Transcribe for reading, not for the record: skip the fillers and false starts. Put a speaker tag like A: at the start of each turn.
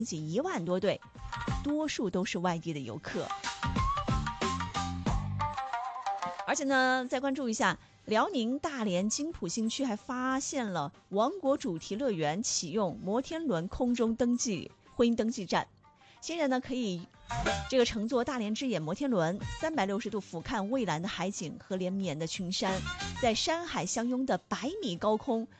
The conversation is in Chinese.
A: 计1万多对，多数都是外地的游客。而且呢，再关注一下辽宁大连金浦新区还发现了王国主题乐园启用摩天轮空中登记婚姻登记站，新人呢可以乘坐大连之眼摩天轮，360度俯瞰蔚蓝的海景和连绵的群山，在山海相拥的100米高空